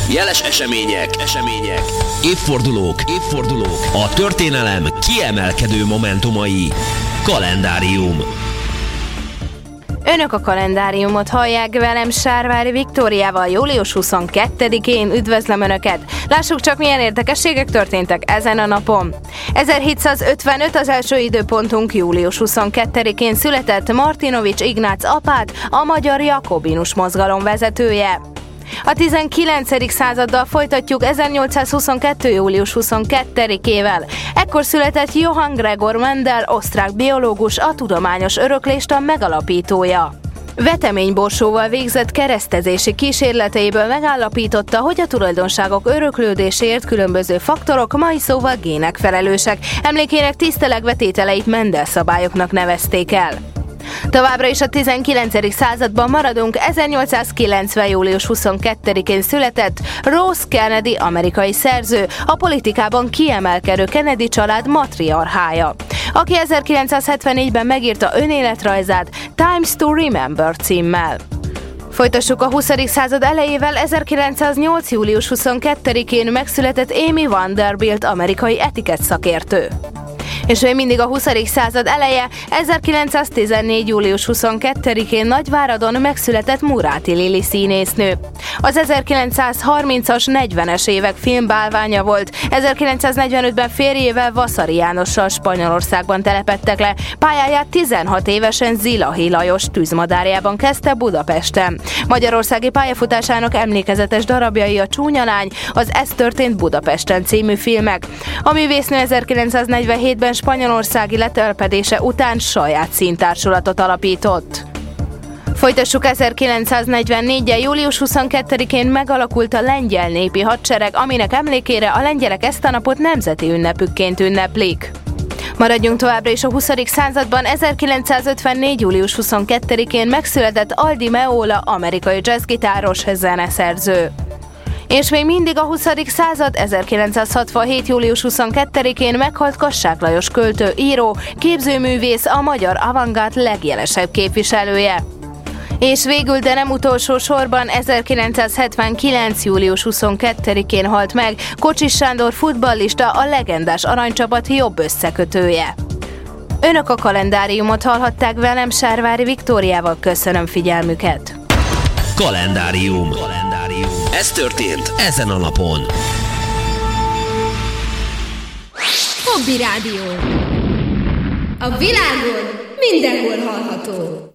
Jeles események, évfordulók, a történelem kiemelkedő momentumai. Kalendárium. Önök a kalendáriumot hallják, velem Sárvári Viktóriával július 22-én üdvözlöm Önöket. Lássuk csak, milyen érdekességek történtek ezen a napon. 1755 az első időpontunk, július 22-én született Martinovics Ignác apát, a magyar jakobinus mozgalom vezetője. A 19. századdal folytatjuk 1822. július 22-ével. Ekkor született Johann Gregor Mendel, osztrák biológus, a tudományos öröklést megalapítója. Veteményborsóval végzett keresztezési kísérleteiből megállapította, hogy a tulajdonságok öröklődéséért különböző faktorok, mai szóval gének felelősek. Emlékének tisztelegve tételeit Mendel szabályoknak nevezték el. Továbbra is a 19. században maradunk, 1890. július 22-én született Rose Kennedy, amerikai szerző, a politikában kiemelkedő Kennedy család matriarchája, aki 1974-ben megírta önéletrajzát Times to Remember címmel. Folytassuk a 20. század elejével, 1908. július 22-én megszületett Amy Vanderbilt, amerikai etikett szakértő. És még mindig a 20. század eleje, 1914. július 22-én Nagyváradon megszületett Muráti Lili színésznő. Az 1930-as, 40-es évek filmbálványa volt, 1945-ben férjével Vasari Jánossal Spanyolországban telepedtek le, pályáját 16 évesen Zilahi Lajos tűzmadárjában kezdte Budapesten. Magyarországi pályafutásának emlékezetes darabjai a Csúnya lány, az Ez történt Budapesten című filmek. A művésznő 1947-ben spanyolországi letelepedése után saját színtársulatot alapított. Folytassuk 1944-en, július 22-én megalakult a lengyel népi hadsereg, aminek emlékére a lengyelek ezt a napot nemzeti ünnepükként ünneplik. Maradjunk továbbra is a 20. században, 1954. július 22-én megszületett Aldi Meola, amerikai jazzgitáros, zeneszerző. És még mindig a 20. század, 1967. július 22-én meghalt Kassák Lajos költő, író, képzőművész, a magyar avantgárd legjelesebb képviselője. És végül, de nem utolsó sorban, 1979. július 22-én halt meg Kocsis Sándor futballista, a legendás aranycsapat jobb összekötője. Önök a kalendáriumot hallhatták, velem Sárvári Viktóriával, köszönöm figyelmüket. Kalendárium. Ez történt ezen a napon. Hobby Rádió. A világon mindenhol hallható.